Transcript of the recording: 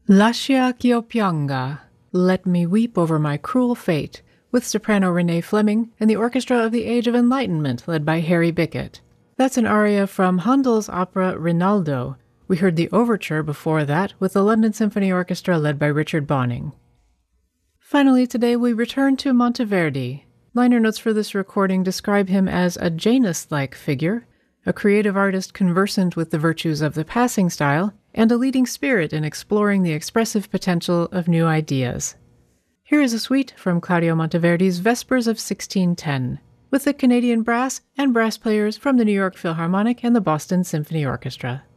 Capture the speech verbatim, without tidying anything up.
Lascia ch'io pianga, Let Me Weep Over My Cruel Fate, with soprano Renee Fleming and the Orchestra of the Age of Enlightenment led by Harry Bickett. That's an aria from Handel's opera Rinaldo. We heard the overture before that with the London Symphony Orchestra led by Richard Bonning. Finally today we return to Monteverdi. Liner notes for this recording describe him as a Janus-like figure, a creative artist conversant with the virtues of the passing style, and a leading spirit in exploring the expressive potential of new ideas. Here is a suite from Claudio Monteverdi's Vespers of sixteen ten, with the Canadian brass and brass players from the New York Philharmonic and the Boston Symphony Orchestra.